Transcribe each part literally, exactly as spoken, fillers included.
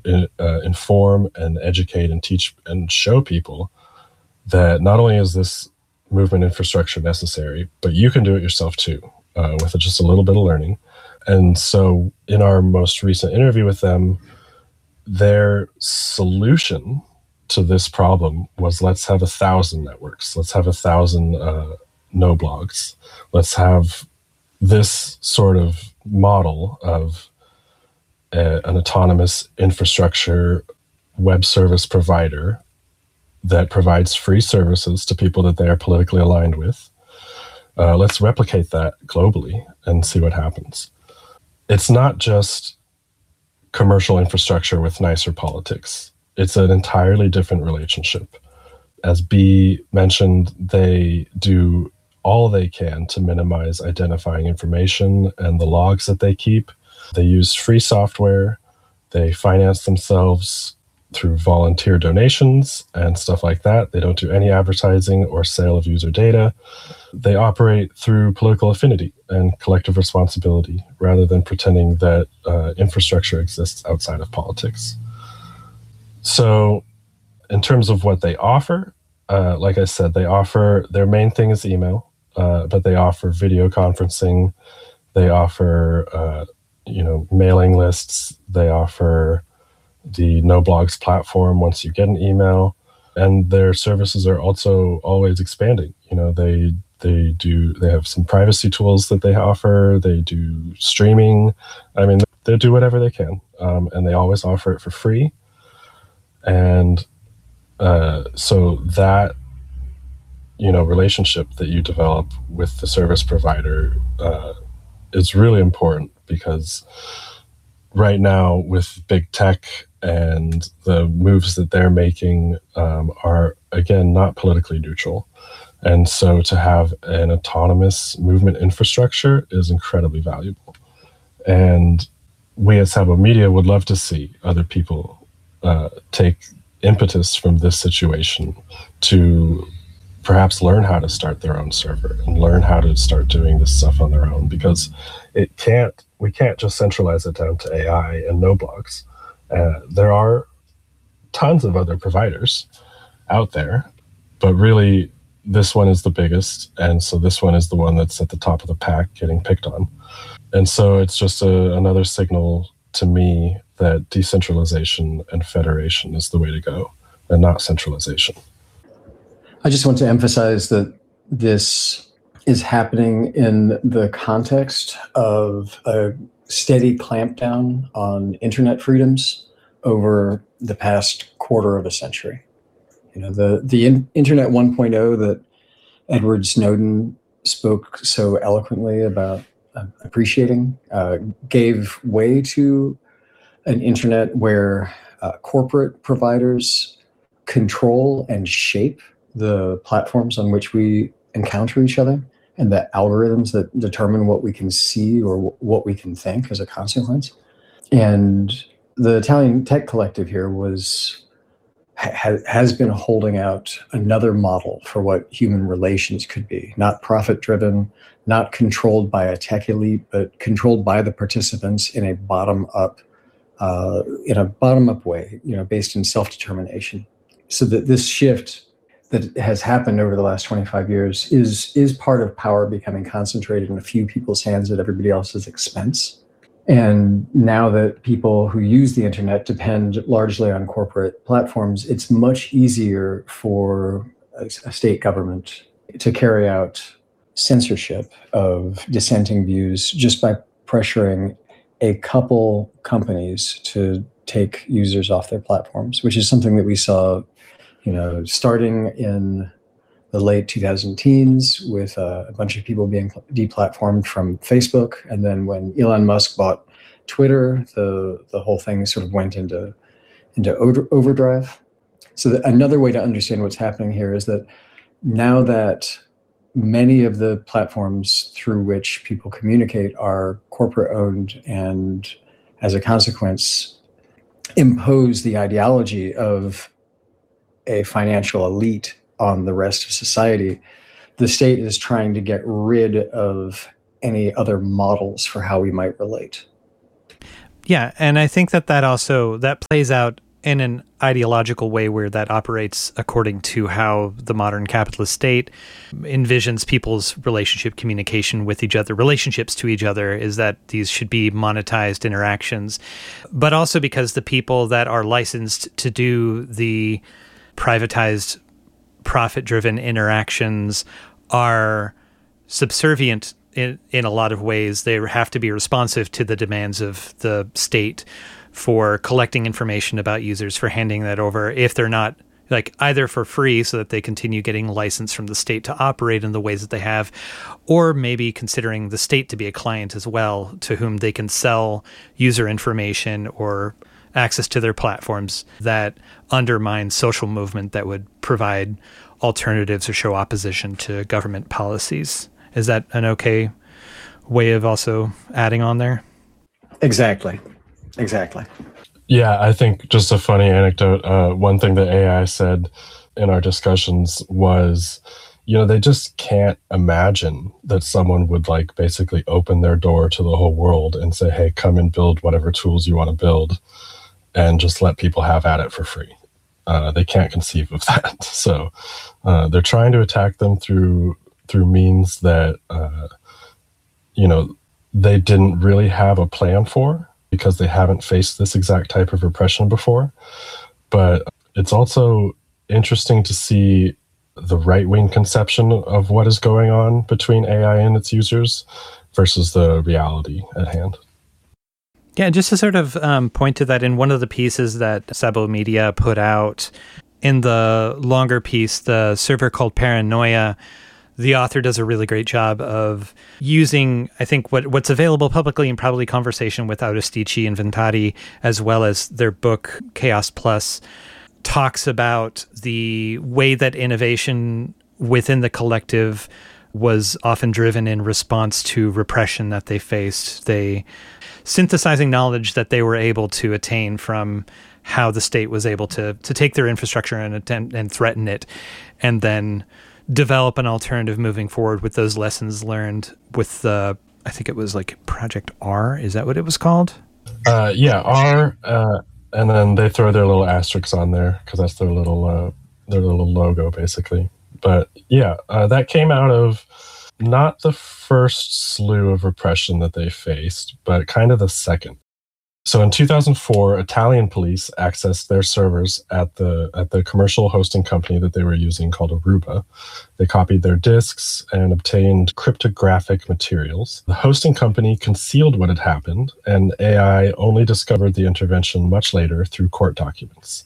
uh, inform and educate and teach and show people that not only is this movement infrastructure necessary, but you can do it yourself too, uh, with just a little bit of learning. And so in our most recent interview with them, their solution to this problem was, let's have a thousand networks. Let's have a thousand uh, no blogs. Let's have this sort of model of a, an autonomous infrastructure web service provider that provides free services to people that they are politically aligned with. Uh, let's replicate that globally and see what happens. It's not just commercial infrastructure with nicer politics. It's an entirely different relationship. As B mentioned, they do all they can to minimize identifying information and the logs that they keep. They use free software. They finance themselves through volunteer donations and stuff like that. They don't do any advertising or sale of user data. They operate through political affinity and collective responsibility rather than pretending that uh, infrastructure exists outside of politics. So in terms of what they offer, uh, like I said, they offer, their main thing is email, uh, but they offer video conferencing. They offer, uh, you know, mailing lists. They offer the No Blogs platform once you get an email, and their services are also always expanding. You know, they they do they have some privacy tools that they offer. They do streaming. I mean, they do whatever they can, um, and they always offer it for free. And uh, so that, you know, relationship that you develop with the service provider uh, is really important, because right now with big tech and the moves that they're making um, are, again, not politically neutral. And so to have an autonomous movement infrastructure is incredibly valuable. And we at Szabo Media would love to see other people uh, take impetus from this situation to perhaps learn how to start their own server and learn how to start doing this stuff on their own, because it can't, we can't just centralize it down to A I and no blogs. Uh, there are tons of other providers out there, but really this one is the biggest. And so this one is the one that's at the top of the pack getting picked on. And so it's just a, another signal to me that decentralization and federation is the way to go, and not centralization. I just want to emphasize that this is happening in the context of a steady clampdown on internet freedoms over the past quarter of a century. You know, the, the in, Internet one point oh that Edward Snowden spoke so eloquently about uh, appreciating uh, gave way to an internet where uh, corporate providers control and shape the platforms on which we encounter each other, and the algorithms that determine what we can see or w- what we can think as a consequence. And the Italian Tech Collective here was ha- has been holding out another model for what human relations could be, not profit-driven, not controlled by a tech elite, but controlled by the participants in a bottom-up, uh, in a bottom-up way, you know, based in self-determination. So that this shift that has happened over the last twenty-five years is is part of power becoming concentrated in a few people's hands at everybody else's expense. And now that people who use the internet depend largely on corporate platforms, it's much easier for a, a state government to carry out censorship of dissenting views just by pressuring a couple companies to take users off their platforms, which is something that we saw, you know, starting in the late two thousand teens with uh, a bunch of people being deplatformed from Facebook. And then when Elon Musk bought Twitter, the, the whole thing sort of went into, into overdrive. So that another way to understand what's happening here is that now that many of the platforms through which people communicate are corporate owned, and as a consequence, impose the ideology of a financial elite on the rest of society, the state is trying to get rid of any other models for how we might relate. Yeah, and I think that that also, that plays out in an ideological way where that operates according to how the modern capitalist state envisions people's relationship communication with each other, relationships to each other, is that these should be monetized interactions. But also because the people that are licensed to do the privatized, profit-driven interactions are subservient in, in a lot of ways. They have to be responsive to the demands of the state for collecting information about users, for handing that over if they're not, like, either for free so that they continue getting license from the state to operate in the ways that they have, or maybe considering the state to be a client as well, to whom they can sell user information or access to their platforms that undermine social movement that would provide alternatives or show opposition to government policies. Is that an okay way of also adding on there? Exactly. Exactly. Yeah, I think just a funny anecdote. Uh, one thing that A I said in our discussions was, you know, they just can't imagine that someone would like basically open their door to the whole world and say, hey, come and build whatever tools you want to build and just let people have at it for free. Uh, they can't conceive of that. So uh, they're trying to attack them through through means that, uh, you know, they didn't really have a plan for, because they haven't faced this exact type of repression before. But it's also interesting to see the right-wing conception of what is going on between A I and its users versus the reality at hand. Yeah, just to sort of um, point to that, in one of the pieces that Sabo Media put out, in the longer piece, the server called Paranoia, the author does a really great job of using, I think, what what's available publicly in probably conversation with Autistici and Ventati, as well as their book, Chaos Plus, talks about the way that innovation within the collective was often driven in response to repression that they faced. They synthesizing knowledge that they were able to attain from how the state was able to to take their infrastructure and attempt and threaten it, and then develop an alternative moving forward with those lessons learned with the, I think it was like Project R. Is that what it was called? Uh, yeah, R, uh, and then they throw their little asterisks on there because that's their little uh, their little logo, basically. But yeah, uh, that came out of not the first slew of repression that they faced, but kind of the second. So in two thousand four, Italian police accessed their servers at the at the commercial hosting company that they were using called Aruba. They copied their disks and obtained cryptographic materials. The hosting company concealed what had happened, and A I only discovered the intervention much later through court documents.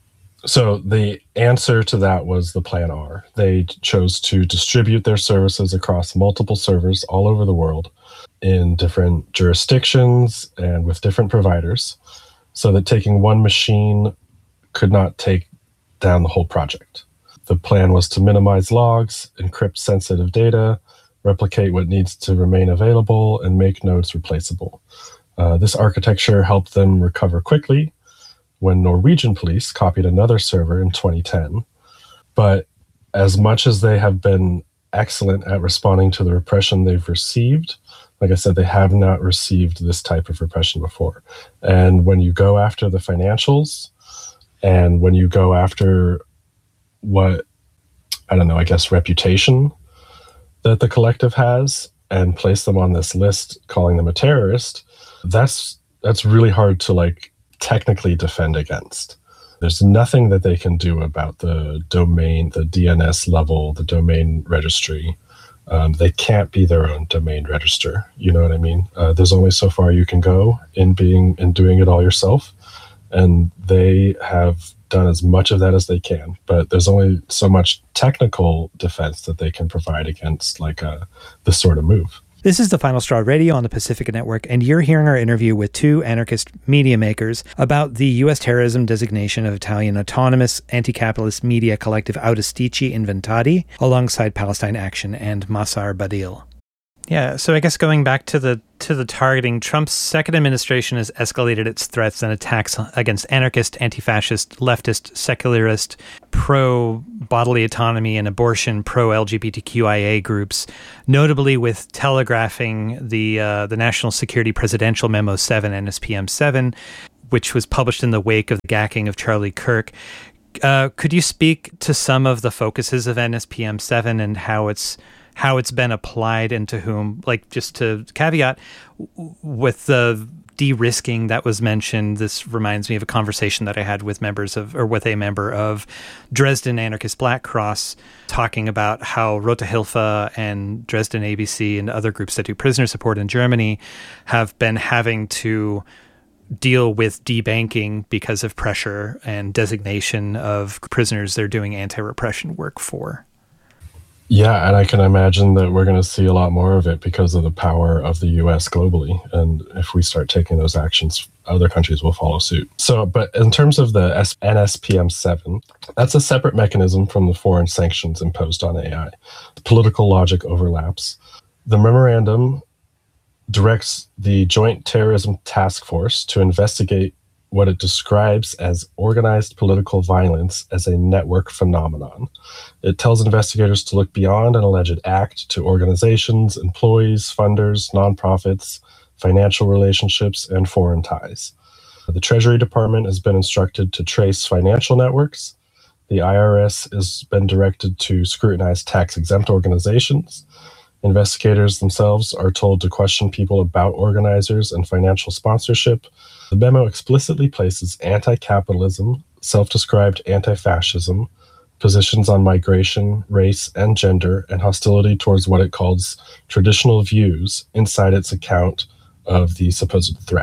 So the answer to that was the Plan R. They chose to distribute their services across multiple servers all over the world, in different jurisdictions and with different providers, so that taking one machine could not take down the whole project. The plan was to minimize logs, encrypt sensitive data, replicate what needs to remain available, and make nodes replaceable. Uh, this architecture helped them recover quickly when Norwegian police copied another server in twenty ten. But as much as they have been excellent at responding to the repression they've received, like I said, they have not received this type of repression before. And when you go after the financials, and when you go after what, I don't know, I guess reputation that the collective has, and place them on this list, calling them a terrorist, that's that's really hard to like technically defend against. There's nothing that they can do about the domain, the D N S level, the domain registry. Um, they can't be their own domain register. You know what I mean? Uh, there's only so far you can go in being in doing it all yourself, and they have done as much of that as they can. But there's only so much technical defense that they can provide against like uh, this sort of move. This is the Final Straw Radio on the Pacifica Network, and you're hearing our interview with two anarchist media makers about the U S terrorism designation of Italian autonomous anti-capitalist media collective Autistici and Ventati, alongside Palestine Action and Massar Badil. Yeah, so I guess going back to the to the targeting, Trump's second administration has escalated its threats and attacks against anarchist, anti-fascist, leftist, secularist, pro-bodily autonomy and abortion, pro-L G B T Q I A groups, notably with telegraphing the uh, the National Security Presidential Memo seven, N S P M seven, which was published in the wake of the gacking of Charlie Kirk. Uh, could you speak to some of the focuses of N S P M seven and how it's how it's been applied and to whom? Like, just to caveat, with the de-risking that was mentioned, this reminds me of a conversation that I had with members of, or with a member of Dresden Anarchist Black Cross, talking about how Rote Hilfe and Dresden A B C and other groups that do prisoner support in Germany have been having to deal with debanking because of pressure and designation of prisoners they're doing anti-repression work for. Yeah, and I can imagine that we're going to see a lot more of it because of the power of the U S globally. And if we start taking those actions, other countries will follow suit. So, but in terms of the N S P M seven, that's a separate mechanism from the foreign sanctions imposed on A I. The political logic overlaps. The memorandum directs the Joint Terrorism Task Force to investigate what it describes as organized political violence as a network phenomenon. It tells investigators to look beyond an alleged act to organizations, employees, funders, nonprofits, financial relationships, and foreign ties. The Treasury Department has been instructed to trace financial networks. The I R S has been directed to scrutinize tax-exempt organizations. Investigators themselves are told to question people about organizers and financial sponsorship. The memo explicitly places anti-capitalism, self-described anti-fascism, positions on migration, race, and gender, and hostility towards what it calls traditional views inside its account of the supposed threat.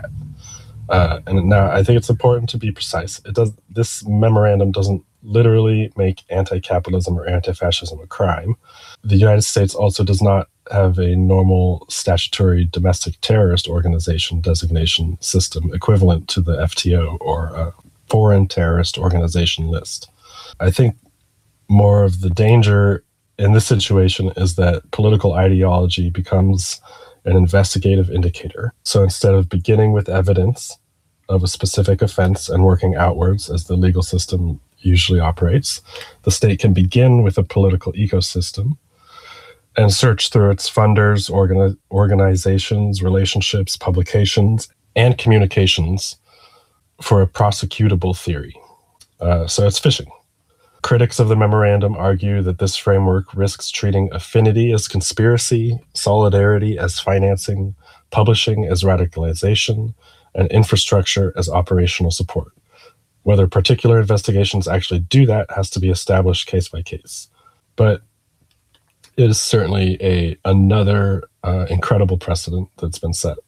Uh, and now I think it's important to be precise. It does. This memorandum doesn't literally make anti-capitalism or anti-fascism a crime. The United States also does not have a normal statutory domestic terrorist organization designation system equivalent to the F T O or a foreign terrorist organization list. I think more of the danger in this situation is that political ideology becomes an investigative indicator. So instead of beginning with evidence of a specific offense and working outwards as the legal system usually operates, the state can begin with a political ecosystem and search through its funders, organi- organizations, relationships, publications, and communications for a prosecutable theory. Uh, so it's phishing. Critics of the memorandum argue that this framework risks treating affinity as conspiracy, solidarity as financing, publishing as radicalization, and infrastructure as operational support. Whether particular investigations actually do that has to be established case by case. But it is certainly a another uh, incredible precedent that's been set.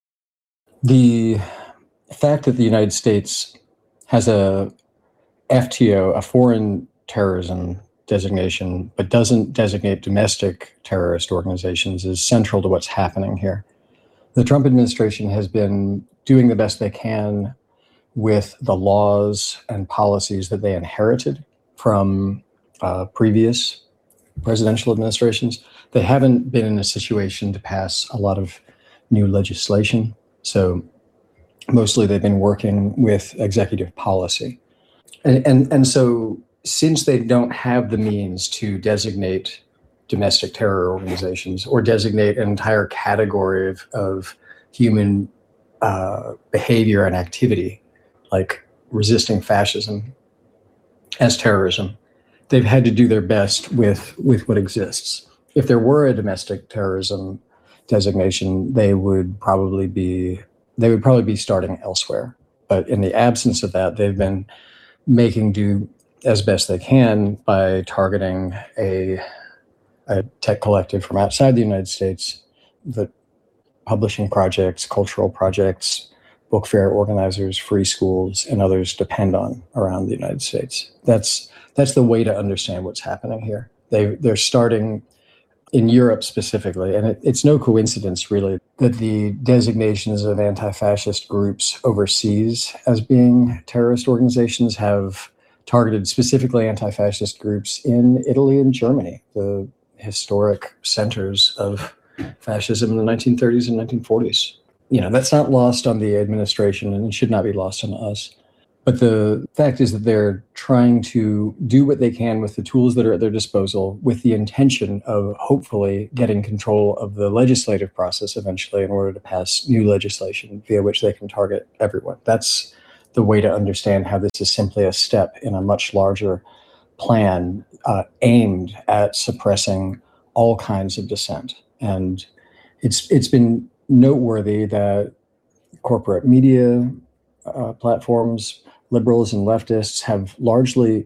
The fact that the United States has a F T O, a foreign terrorism designation, but doesn't designate domestic terrorist organizations is central to what's happening here. The Trump administration has been doing the best they can with the laws and policies that they inherited from uh, previous presidential administrations. They haven't been in a situation to pass a lot of new legislation. So mostly they've been working with executive policy. And, and, and so since they don't have the means to designate domestic terror organizations or designate an entire category of, of human uh, behavior and activity, like resisting fascism as terrorism, they've had to do their best with, with what exists. If there were a domestic terrorism designation, they would probably be they would probably be starting elsewhere. But in the absence of that, they've been making do as best they can by targeting a, a tech collective from outside the United States, the publishing projects, cultural projects, book fair organizers, free schools, and others depend on around the United States. That's that's the way to understand what's happening here. They they're starting in Europe specifically, and it, it's no coincidence really that the designations of anti-fascist groups overseas as being terrorist organizations have targeted specifically anti-fascist groups in Italy and Germany, the historic centers of fascism in the nineteen thirties and nineteen forties. You know, that's not lost on the administration, and it should not be lost on us. But the fact is that they're trying to do what they can with the tools that are at their disposal with the intention of hopefully getting control of the legislative process eventually in order to pass new legislation via which they can target everyone. That's the way to understand how this is simply a step in a much larger plan uh, aimed at suppressing all kinds of dissent. And it's it's been noteworthy that corporate media uh, platforms, liberals and leftists, have largely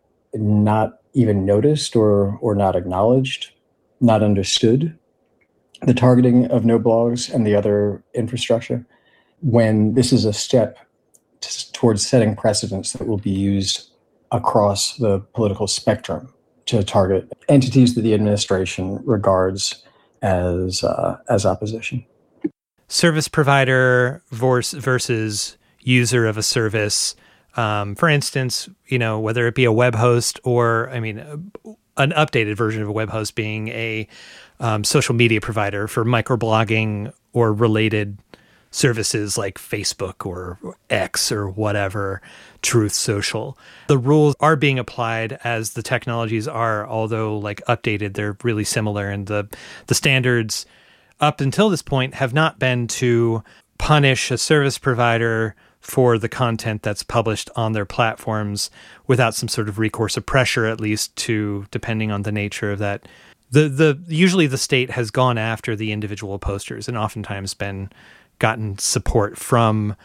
not even noticed or or not acknowledged, not understood the targeting of no blogs and the other infrastructure, when this is a step t- towards setting precedents that will be used across the political spectrum to target entities that the administration regards as uh, as opposition. Service provider versus user of a service. Um, for instance, you know, whether it be a web host or, I mean, an updated version of a web host being a um, social media provider for microblogging or related services like Facebook or X or whatever, Truth Social. The rules are being applied as the technologies are, although like updated, they're really similar. And the, the standards up until this point have not been to punish a service provider for the content that's published on their platforms without some sort of recourse of pressure, at least to, depending on the nature of that. The the usually the state has gone after the individual posters and oftentimes been gotten support from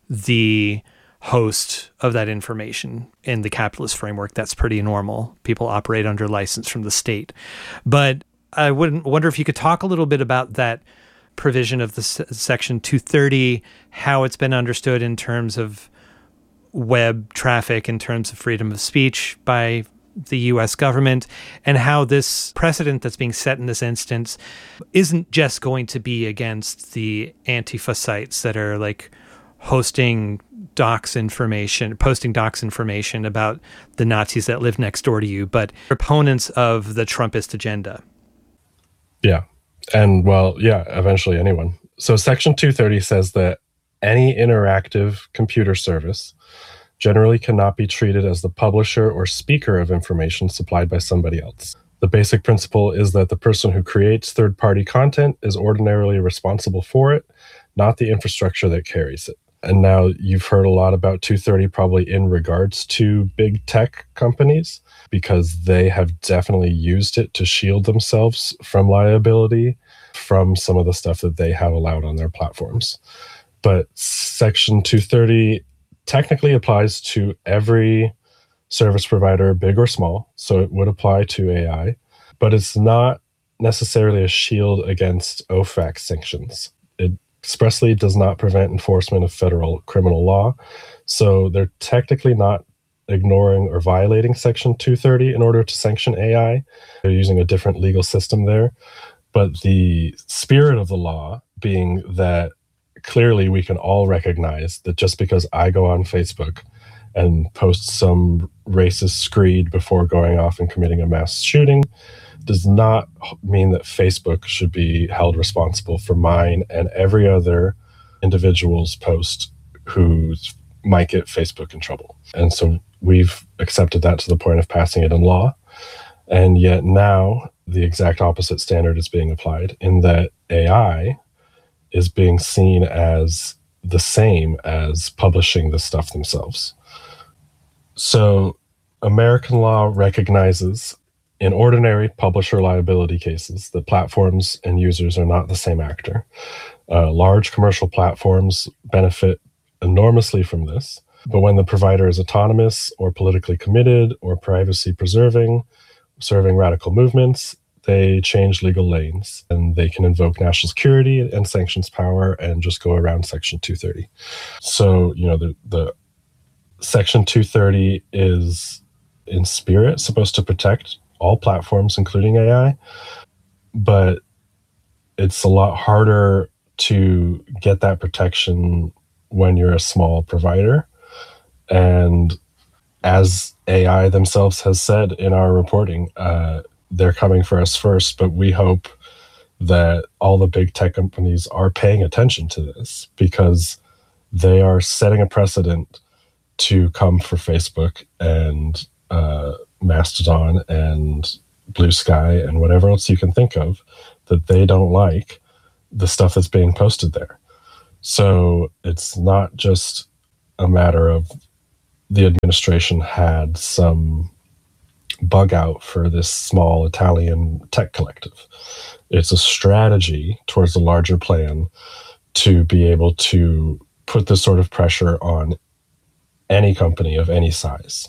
the host of that information. In the capitalist framework, that's pretty normal. People operate under license from the state. But I wouldn't wonder if you could talk a little bit about that provision of the s- section two thirty, how it's been understood in terms of web traffic, in terms of freedom of speech by the U S government, and how this precedent that's being set in this instance isn't just going to be against the Antifa sites that are like hosting docs information, posting docs information about the Nazis that live next door to you, but opponents of the Trumpist agenda. Yeah. And well, yeah, eventually anyone. So Section two thirty says that any interactive computer service generally cannot be treated as the publisher or speaker of information supplied by somebody else. The basic principle is that the person who creates third-party content is ordinarily responsible for it, not the infrastructure that carries it. And now you've heard a lot about two thirty probably in regards to big tech companies, because they have definitely used it to shield themselves from liability from some of the stuff that they have allowed on their platforms. But Section two thirty technically applies to every service provider, big or small, so it would apply to A I, but it's not necessarily a shield against O FAC sanctions. It expressly does not prevent enforcement of federal criminal law, so they're technically not ignoring or violating Section two thirty in order to sanction A I. They're using a different legal system there. But the spirit of the law being that clearly we can all recognize that just because I go on Facebook and post some racist screed before going off and committing a mass shooting does not mean that Facebook should be held responsible for mine and every other individual's post who might get Facebook in trouble. And so we've accepted that to the point of passing it in law. And yet now the exact opposite standard is being applied, in that A I is being seen as the same as publishing the stuff themselves. So American law recognizes in ordinary publisher liability cases that platforms and users are not the same actor. Uh, large commercial platforms benefit enormously from this, but when the provider is autonomous or politically committed or privacy preserving, serving radical movements, they change legal lanes and they can invoke national security and sanctions power and just go around Section two thirty. So, you know, the, the Section two thirty is in spirit supposed to protect all platforms, including A I, but it's a lot harder to get that protection when you're a small provider. And as A I themselves has said in our reporting, uh, they're coming for us first, but we hope that all the big tech companies are paying attention to this, because they are setting a precedent to come for Facebook and uh, Mastodon and Blue Sky and whatever else you can think of, that they don't like the stuff that's being posted there. So it's not just a matter of the administration had some bug out for this small Italian tech collective. It's a strategy towards a larger plan to be able to put this sort of pressure on any company of any size.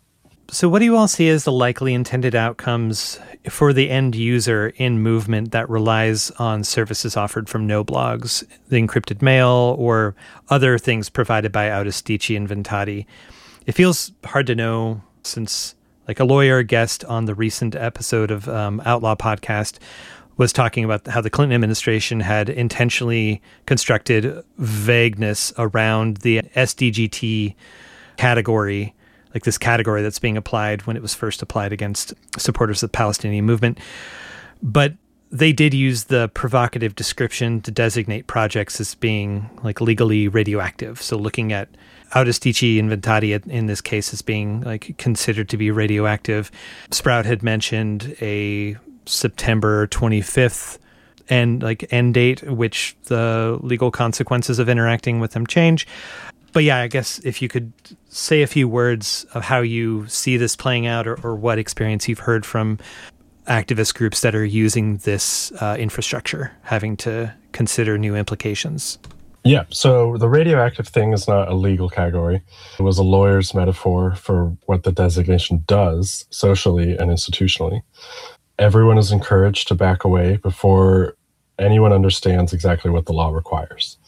So what do you all see as the likely intended outcomes for the end user in Movement that relies on services offered from NoBlogs, the encrypted mail, or other things provided by Audistici and Ventati? It feels hard to know, since like a lawyer guest on the recent episode of um, Outlaw Podcast was talking about how the Clinton administration had intentionally constructed vagueness around the S D G T category, like this category that's being applied when it was first applied against supporters of the Palestinian movement. But they did use the provocative description to designate projects as being like legally radioactive. So looking at Audistici and Ventati in this case as being like considered to be radioactive. Sprout had mentioned a September twenty-fifth and like end date, which the legal consequences of interacting with them change. But yeah, I guess if you could say a few words of how you see this playing out, or, or what experience you've heard from activist groups that are using this uh, infrastructure, having to consider new implications. Yeah, so the radioactive thing is not a legal category. It was a lawyer's metaphor for what the designation does socially and institutionally. Everyone is encouraged to back away before anyone understands exactly what the law requires.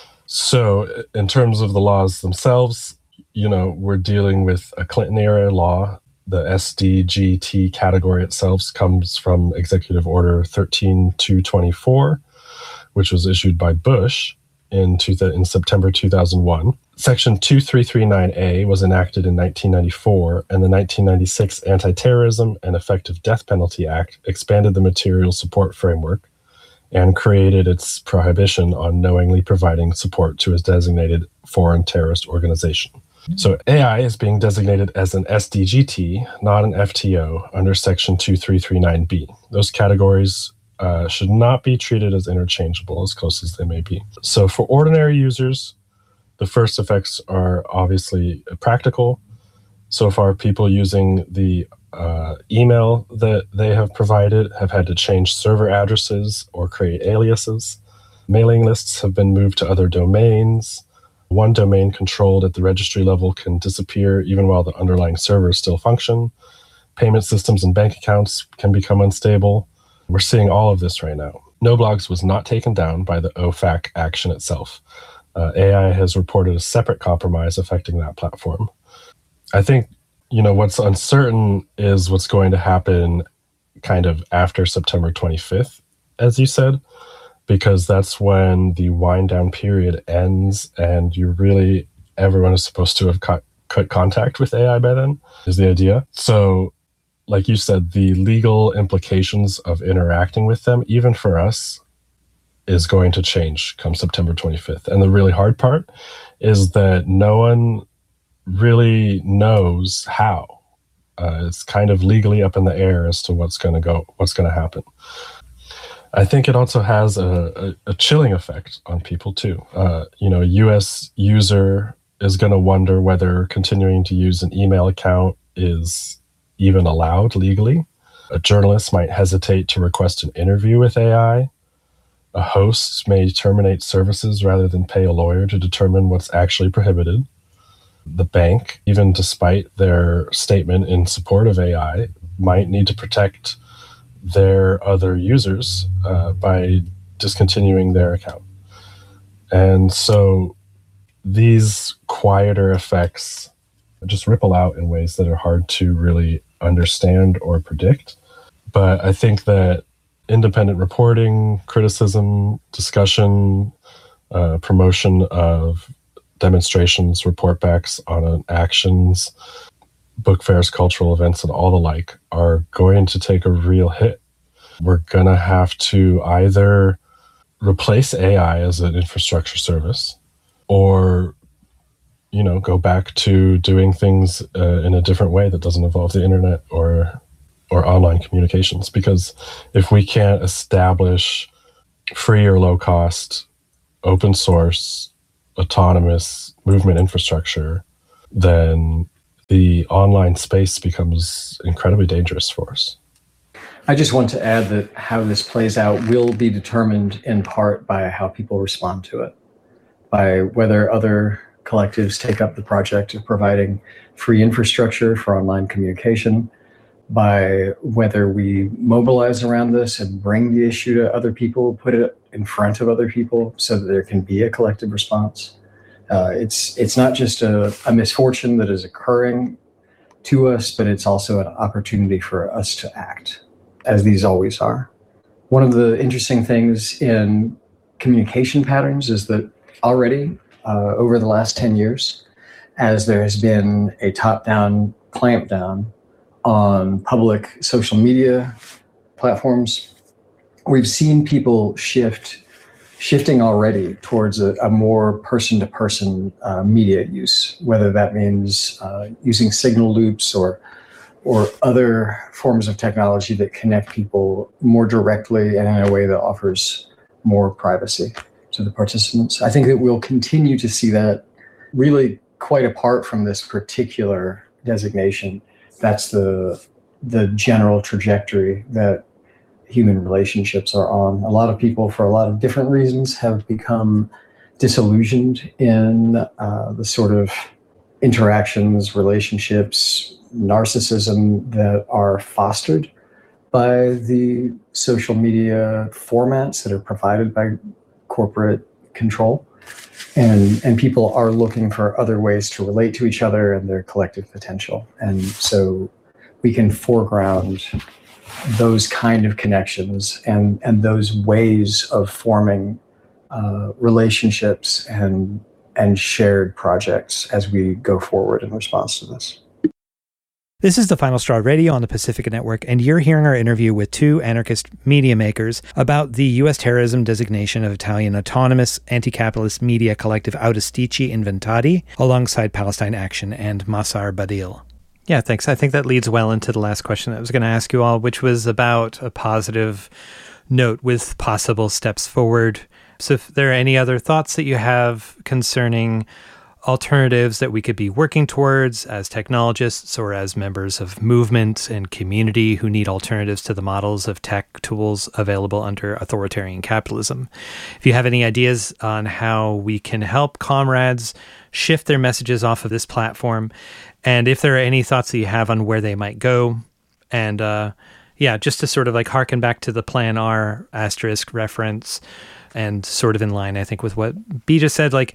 So in terms of the laws themselves, you know, we're dealing with a Clinton-era law. The S D G T category itself comes from Executive Order thirteen two twenty-four, which was issued by Bush in, two, in September two thousand one. Section two three three nine A was enacted in nineteen ninety-four, and the nineteen ninety-six Anti-Terrorism and Effective Death Penalty Act expanded the material support framework and created its prohibition on knowingly providing support to a designated foreign terrorist organization. So A I is being designated as an S D G T, not an F T O, under Section two three three nine B. Those categories uh, should not be treated as interchangeable, as close as they may be. So for ordinary users, the first effects are obviously practical. So far, people using the uh, email that they have provided have had to change server addresses or create aliases. Mailing lists have been moved to other domains. One domain controlled at the registry level can disappear even while the underlying servers still function. Payment systems and bank accounts can become unstable. We're seeing all of this right now. NoBlogs was not taken down by the O F A C action itself. Uh, A I has reported a separate compromise affecting that platform. I think, you know, what's uncertain is what's going to happen kind of after September twenty-fifth, as you said, because that's when the wind down period ends and you really, everyone is supposed to have cut, cut contact with A I by then, is the idea. So, like you said, the legal implications of interacting with them, even for us, is going to change come September twenty-fifth. And the really hard part is that no one really knows how. Uh, it's kind of legally up in the air as to what's going to go, what's going to happen. I think it also has a, a, a chilling effect on people too. Uh, you know, a U S user is going to wonder whether continuing to use an email account is even allowed legally. A journalist might hesitate to request an interview with A I. A host may terminate services rather than pay a lawyer to determine what's actually prohibited. The bank, even despite their statement in support of A I, might need to protect their other users uh, by discontinuing their account. And so these quieter effects just ripple out in ways that are hard to really understand or predict. But I think that independent reporting, criticism, discussion, uh, promotion of demonstrations, report backs on actions, book fairs, cultural events, and all the like are going to take a real hit We're going to have to either replace A I as an infrastructure service or, you know, go back to doing things uh, in a different way that doesn't involve the internet or or online communications. Because if we can't establish free or low cost, open source, autonomous movement infrastructure, then the online space becomes incredibly dangerous for us. I just want to add that how this plays out will be determined in part by how people respond to it, by whether other collectives take up the project of providing free infrastructure for online communication, by whether we mobilize around this and bring the issue to other people, put it in front of other people so that there can be a collective response. Uh, it's it's not just a, a misfortune that is occurring to us, but it's also an opportunity for us to act, as these always are. One of the interesting things in communication patterns is that already uh, over the last ten years, as there has been a top-down clampdown on public social media platforms, we've seen people shift, shifting already towards a, a more person-to-person uh, media use, whether that means uh, using signal loops or or other forms of technology that connect people more directly and in a way that offers more privacy to the participants. I think that we'll continue to see that really quite apart from this particular designation. That's the the general trajectory that human relationships are on. A lot of people, for a lot of different reasons, have become disillusioned in uh, the sort of interactions, relationships, narcissism that are fostered by the social media formats that are provided by corporate control. And, and people are looking for other ways to relate to each other and their collective potential. And so we can foreground those kind of connections and, and those ways of forming uh, relationships and, and shared projects as we go forward in response to this. This is the Final Straw Radio on the Pacifica Network, and you're hearing our interview with two anarchist media makers about the U S terrorism designation of Italian autonomous anti-capitalist media collective Audastici Inventati, alongside Palestine Action and Masar Badil. Yeah, thanks. I think that leads well into the last question that I was going to ask you all, which was about a positive note with possible steps forward. So if there are any other thoughts that you have concerning alternatives that we could be working towards as technologists or as members of movement and community who need alternatives to the models of tech tools available under authoritarian capitalism. If you have any ideas on how we can help comrades shift their messages off of this platform, and if there are any thoughts that you have on where they might go, and uh, yeah, just to sort of like harken back to the Plan R asterisk reference and sort of in line, I think, with what B just said, like,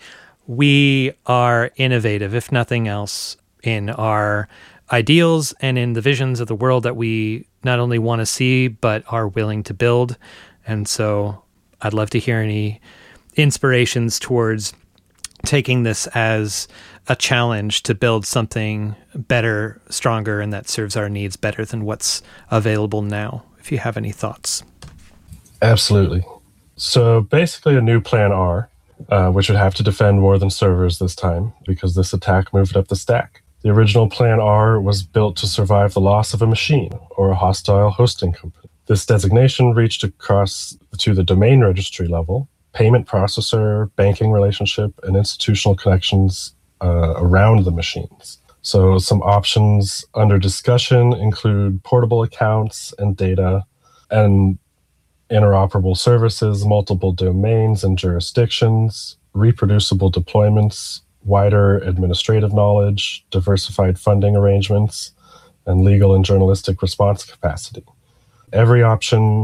we are innovative, if nothing else, in our ideals and in the visions of the world that we not only want to see, but are willing to build. And so I'd love to hear any inspirations towards taking this as a challenge to build something better, stronger, and that serves our needs better than what's available now, if you have any thoughts. Absolutely. So basically a new Plan R, Uh, which would have to defend more than servers this time, because this attack moved up the stack. The original Plan R was built to survive the loss of a machine or a hostile hosting company. This designation reached across to the domain registry level, payment processor, banking relationship, and institutional connections uh, around the machines. So some options under discussion include portable accounts and data, and interoperable services, multiple domains and jurisdictions, reproducible deployments, wider administrative knowledge, diversified funding arrangements, and legal and journalistic response capacity. Every option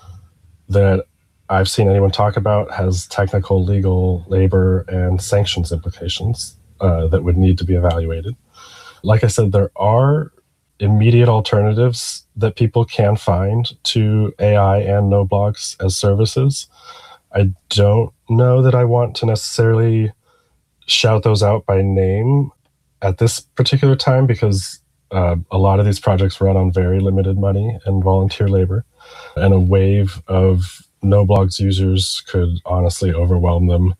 that I've seen anyone talk about has technical, legal, labor, and sanctions implications uh, that would need to be evaluated. Like I said, there are immediate alternatives that people can find to A I and no blogs as services. I don't know that I want to necessarily shout those out by name at this particular time, because uh, a lot of these projects run on very limited money and volunteer labor. and a wave of Noblogs users could honestly overwhelm them.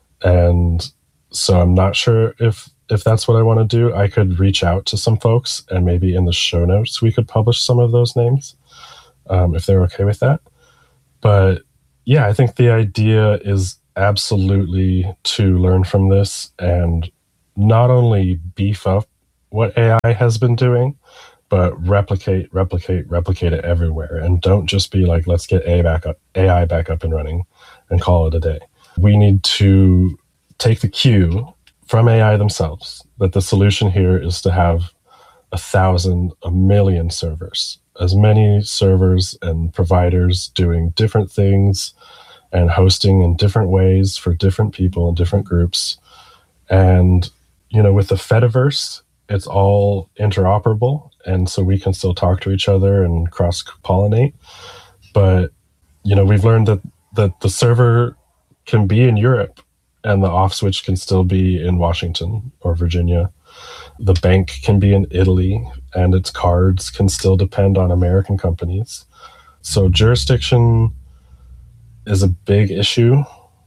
And so I'm not sure if if that's what I want to do. I could reach out to some folks, and maybe in the show notes we could publish some of those names, um, if they're okay with that. But yeah, I think the idea is absolutely to learn from this and not only beef up what A I has been doing, but replicate, replicate, replicate it everywhere. And don't just be like, let's get A I back up, A I back up and running and call it a day. We need to take the cue from A I themselves that the solution here is to have a thousand, a million servers, as many servers and providers doing different things and hosting in different ways for different people and different groups. And, you know, with the Fediverse, it's all interoperable. And so we can still talk to each other and cross-pollinate. But, you know, we've learned that, that the server can be in Europe and the off switch can still be in Washington or Virginia. The bank can be in Italy and its cards can still depend on American companies. So jurisdiction is a big issue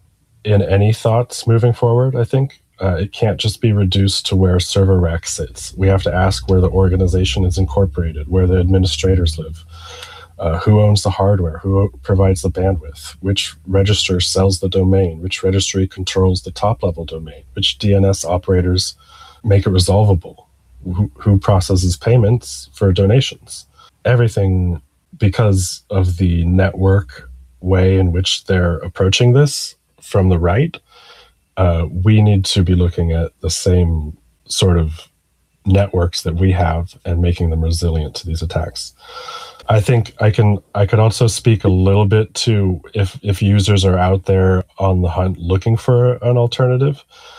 in any thoughts moving forward, I think. Uh, it can't just be reduced to where server rack sits. We have to ask where the organization is incorporated, where the administrators live, uh, who owns the hardware, who provides the bandwidth, which register sells the domain, which registry controls the top-level domain, which D N S operators make it resolvable, who, who processes payments for donations. Everything, because of the network way in which they're approaching this from the right, uh, we need to be looking at the same sort of networks that we have and making them resilient to these attacks. I think I can I could also speak a little bit to if if users are out there on the hunt looking for an alternative.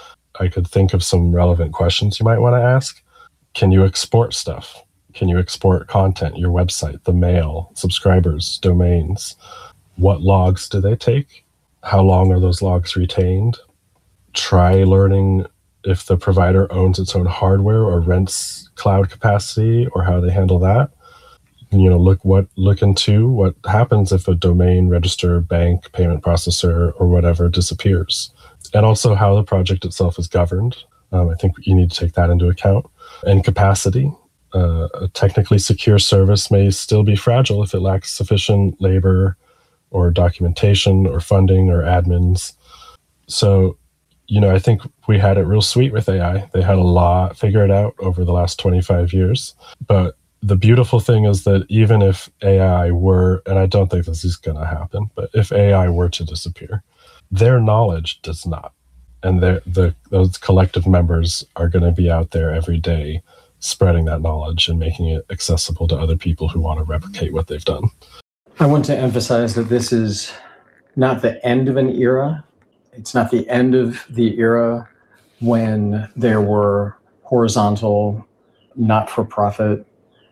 I could think of some relevant questions you might want to ask. Can you export stuff? Can you export content, your website, the mail, subscribers, domains? What logs do they take? How long are those logs retained? Try learning if the provider owns its own hardware or rents cloud capacity, or how they handle that. You know, look what look into what happens if a domain, register, bank, payment processor, or whatever disappears. And also how the project itself is governed. Um, I think you need to take that into account. And capacity. Uh, a technically secure service may still be fragile if it lacks sufficient labor or documentation or funding or admins. So, you know, I think we had it real sweet with A I. They had a lot figured out over the last twenty-five years. But the beautiful thing is that even if A I were, and I don't think this is going to happen, but if A I were to disappear, their knowledge does not. And the those collective members are going to be out there every day spreading that knowledge and making it accessible to other people who want to replicate what they've done. I want to emphasize that this is not the end of an era. It's not the end of the era when there were horizontal, not-for-profit,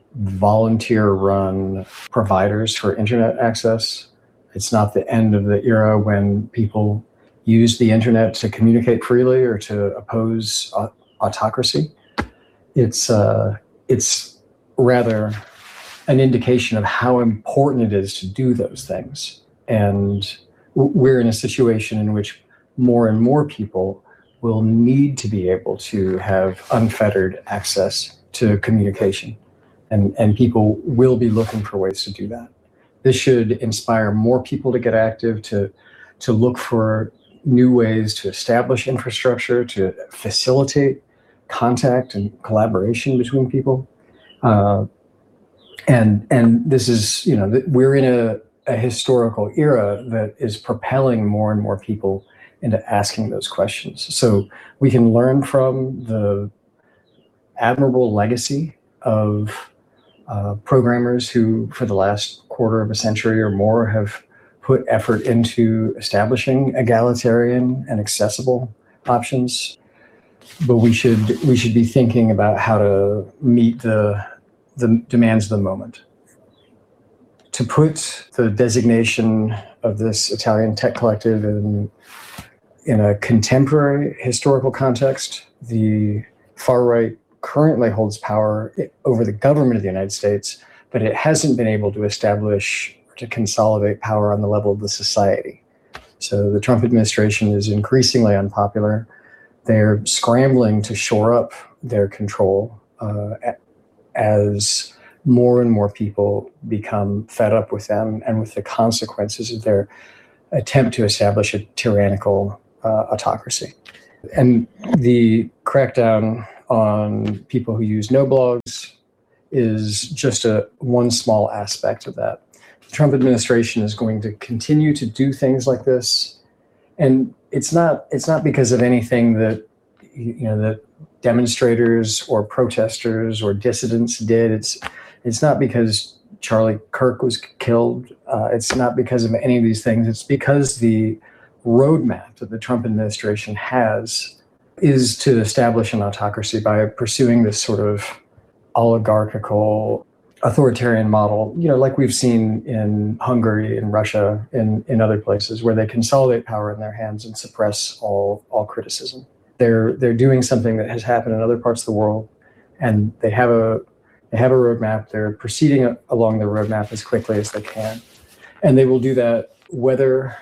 volunteer-run providers for internet access. It's not the end of the era when people used the internet to communicate freely or to oppose uh, autocracy. It's uh, it's rather an indication of how important it is to do those things. And we're in a situation in which more and more people will need to be able to have unfettered access to communication. And, and people will be looking for ways to do that. This should inspire more people to get active, to, to look for new ways to establish infrastructure, to facilitate contact and collaboration between people. Uh, and and this is, you know, we're in a, a historical era that is propelling more and more people into asking those questions. So we can learn from the admirable legacy of uh, programmers who, for the last quarter of a century or more, have put effort into establishing egalitarian and accessible options. But we should we should be thinking about how to meet the the demands of the moment. To put the designation of this Italian tech collective in in a contemporary historical context, the far right currently holds power over the government of the United States, but it hasn't been able to establish or to consolidate power on the level of the society. So the Trump administration is increasingly unpopular. They're scrambling to shore up their control uh, as more and more people become fed up with them and with the consequences of their attempt to establish a tyrannical uh, autocracy. And the crackdown on people who use no blogs is just a one small aspect of that. The Trump administration is going to continue to do things like this, and it's not it's not because of anything that you know that demonstrators or protesters or dissidents did. It's it's not because Charlie Kirk was killed. Uh, it's not because of any of these things. It's because the roadmap that the Trump administration has is to establish an autocracy by pursuing this sort of oligarchical authoritarian model, you know, like we've seen in Hungary, in Russia, in, in other places where they consolidate power in their hands and suppress all all criticism. They're they're doing something that has happened in other parts of the world, and they have a they have a roadmap. They're proceeding along the roadmap as quickly as they can, and they will do that whether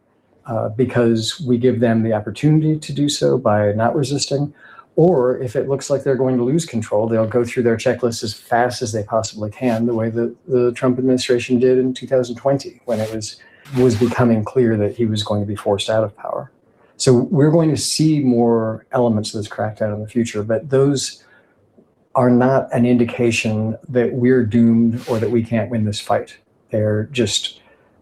uh, because we give them the opportunity to do so by not resisting, or if it looks like they're going to lose control, they'll go through their checklist as fast as they possibly can, the way that the Trump administration did in two thousand twenty, when it was was becoming clear that he was going to be forced out of power. So we're going to see more elements of this crackdown in the future, but those are not an indication that we're doomed or that we can't win this fight. They're just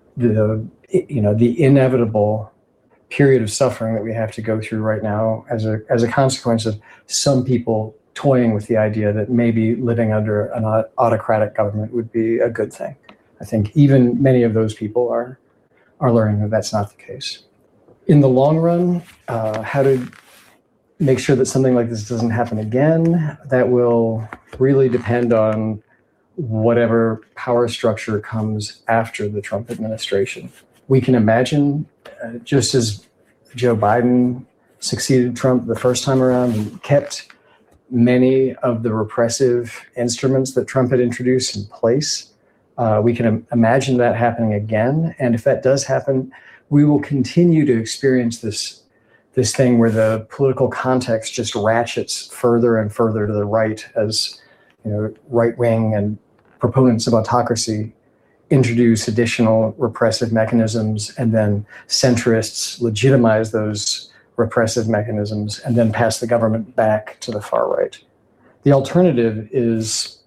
the you know the inevitable period of suffering that we have to go through right now as a as a consequence of some people toying with the idea that maybe living under an autocratic government would be a good thing. I think even many of those people are are learning that that's not the case. In the long run, uh, how to make sure that something like this doesn't happen again, that will really depend on whatever power structure comes after the Trump administration. We can imagine, uh, just as Joe Biden succeeded Trump the first time around and kept many of the repressive instruments that Trump had introduced in place, uh, we can im- imagine that happening again. And if that does happen, we will continue to experience this, this thing where the political context just ratchets further and further to the right as you know, right-wing and proponents of autocracy introduce additional repressive mechanisms, and then centrists legitimize those repressive mechanisms and then pass the government back to the far right. The alternative is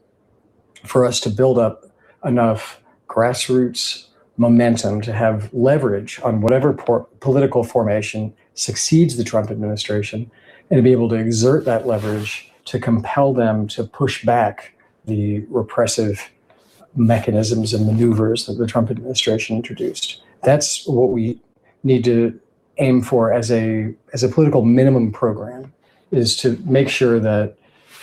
for us to build up enough grassroots momentum to have leverage on whatever por- political formation succeeds the Trump administration, and to be able to exert that leverage to compel them to push back the repressive mechanisms and maneuvers that the Trump administration introduced. That's what we need to aim for as a as a political minimum program, is to make sure that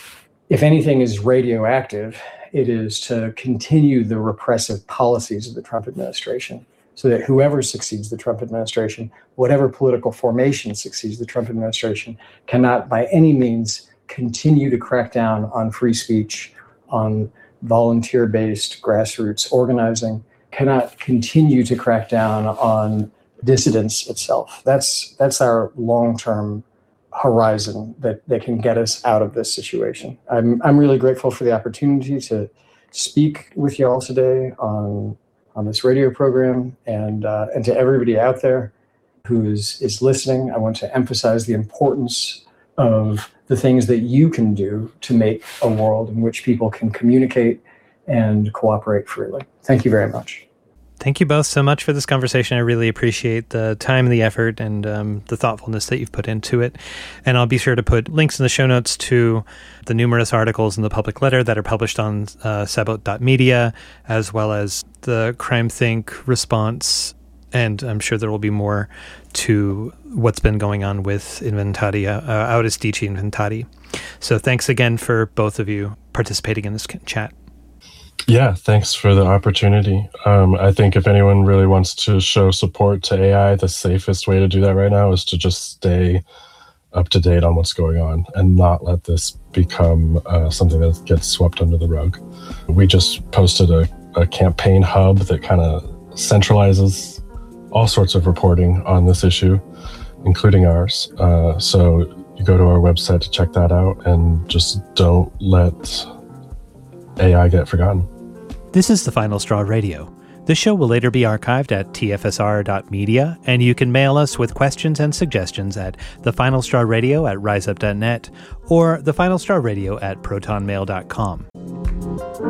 if anything is radioactive, it is to continue the repressive policies of the Trump administration, so that whoever succeeds the Trump administration, whatever political formation succeeds the Trump administration, cannot by any means continue to crack down on free speech, on volunteer-based grassroots organizing, cannot continue to crack down on dissidence itself. That's that's our long-term horizon that, that can get us out of this situation. I'm I'm really grateful for the opportunity to speak with you all today on on this radio program, and uh, and to everybody out there who is is listening. I want to emphasize the importance of the things that you can do to make a world in which people can communicate and cooperate freely. Thank you very much. Thank you both so much for this conversation. I really appreciate the time and the effort and um, the thoughtfulness that you've put into it. And I'll be sure to put links in the show notes to the numerous articles in the public letter that are published on uh, sabot dot media, as well as the CrimethInc response. And I'm sure there will be more to what's been going on with Inventati, uh, Audis Dici Inventati. So thanks again for both of you participating in this chat. Yeah, thanks for the opportunity. Um, I think if anyone really wants to show support to A I, the safest way to do that right now is to just stay up to date on what's going on and not let this become uh, something that gets swept under the rug. We just posted a, a campaign hub that kind of centralizes all sorts of reporting on this issue, including ours. Uh, so you go to our website to check that out, and just don't let A I get forgotten. This is The Final Straw Radio. This show will later be archived at t f s r dot media, and you can mail us with questions and suggestions at thefinalstrawradio at riseup dot net or thefinalstrawradio at protonmail dot com.